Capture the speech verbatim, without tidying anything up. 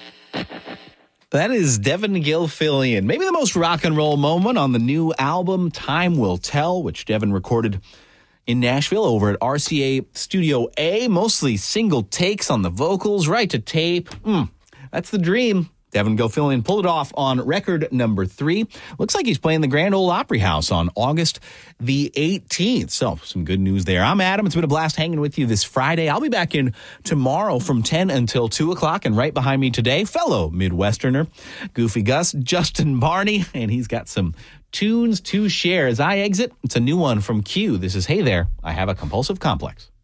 That is Devin Gilfillian. Maybe the most rock and roll moment on the new album, Time Will Tell, which Devin recorded in Nashville over at R C A Studio A. Mostly single takes on the vocals, right to tape. Mm, that's the dream. Devin Gilfillian pulled it off on record number three. Looks like he's playing the Grand Ole Opry House on August the eighteenth. So some good news there. I'm Adam. It's been a blast hanging with you this Friday. I'll be back in tomorrow from ten until two o'clock. And right behind me today, fellow Midwesterner, Goofy Gus, Justin Barney. And he's got some tunes to share. As I exit, it's a new one from Q. This is Hey There, I Have a Compulsive Complex.